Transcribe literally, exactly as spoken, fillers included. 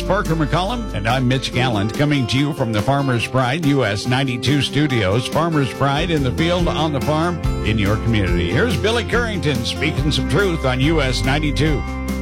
Parker McCollum, and I'm Mitch Gallant, coming to you from the Farmer's Pride U S ninety-two studios. Farmer's Pride in the field, on the farm, in your community. Here's Billy Currington speaking some truth on U S ninety-two.